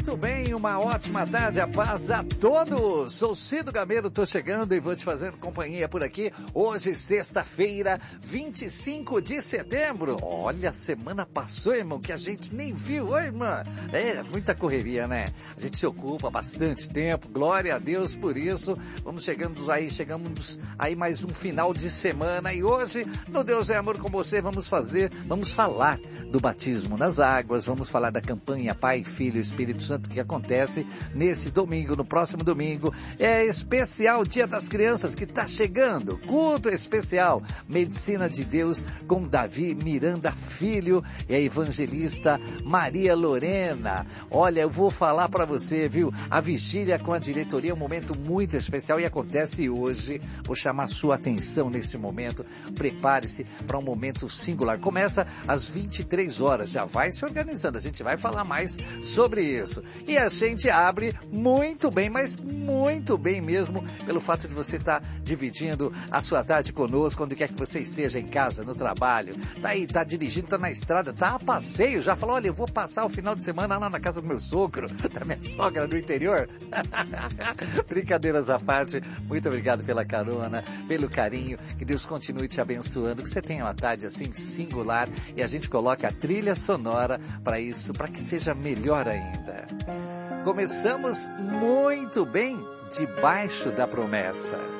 Muito bem, uma ótima tarde, a paz a todos. Sou Cido Gameiro, tô chegando e vou te fazendo companhia por aqui. Hoje, sexta-feira, 25 de setembro. Olha, a semana passou, irmão, que a gente nem viu. Oi, irmã. É, muita correria, né? A gente se ocupa bastante tempo, glória a Deus por isso. Chegamos aí mais um final de semana e hoje, no Deus é Amor com você, vamos falar do batismo nas águas, vamos falar da campanha Pai, Filho e Espírito Santo que acontece nesse domingo, no próximo domingo. É especial Dia das Crianças que está chegando, culto especial, Medicina de Deus com Davi Miranda Filho e a evangelista Maria Lorena. Olha, eu vou falar para você, viu? A vigília com a diretoria é um momento muito especial e acontece hoje. Vou chamar sua atenção nesse momento. Prepare-se para um momento singular. Começa às 23 horas. Já vai se organizando. A gente vai falar mais sobre isso. E a gente abre muito bem, mas muito bem mesmo, pelo fato de você estar dividindo a sua tarde conosco, onde quer que você esteja, em casa, no trabalho. Tá aí, tá dirigindo, tá na estrada, tá a passeio. Já falou, olha, eu vou passar o final de semana lá na casa do meu sogro, da minha sogra do interior. Brincadeiras à parte, muito obrigado pela carona, pelo carinho, que Deus continue te abençoando, que você tenha uma tarde assim singular e a gente coloca a trilha sonora para isso, para que seja melhor ainda. Começamos muito bem, debaixo da promessa.